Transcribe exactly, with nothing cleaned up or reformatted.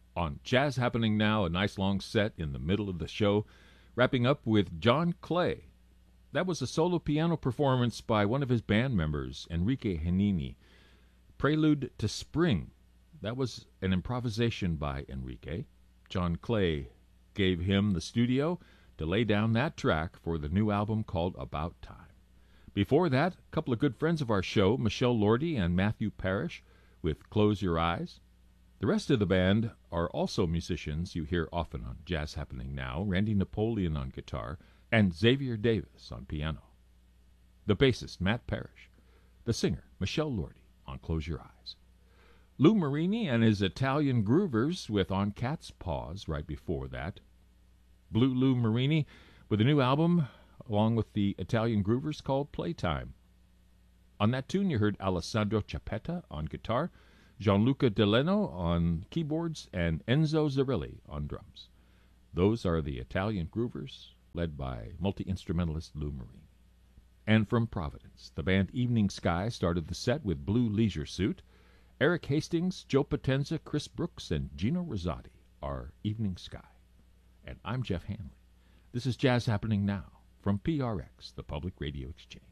On Jazz Happening Now, a nice long set in the middle of the show, wrapping up with John Clay. That was a solo piano performance by one of his band members, Enrique Henini. Prelude to Spring. That was an improvisation by Enrique. John Clay gave him the studio to lay down that track for the new album called About Time. Before that, a couple of good friends of our show, Michelle Lordy and Matthew Parrish, with Close Your Eyes. The rest of the band are also musicians you hear often on Jazz Happening Now, Randy Napoleon on guitar, and Xavier Davis on piano. The bassist, Matt Parrish. The singer, Michelle Lordy, on Close Your Eyes. Lou Marini and his Italian Groovers with On Cat's Paws right before that. Blue Lou Marini with a new album along with the Italian Groovers called Playtime. On that tune you heard Alessandro Chiappetta on guitar, Gianluca Deleno on keyboards, and Enzo Zarilli on drums. Those are the Italian Groovers, led by multi-instrumentalist Lou Marini. And from Providence, the band Evening Sky started the set with Blue Leisure Suit. Eric Hastings, Joe Potenza, Chris Brooks, and Gino Rosati are Evening Sky. And I'm Jeff Hanley. This is Jazz Happening Now from P R X, the Public Radio Exchange.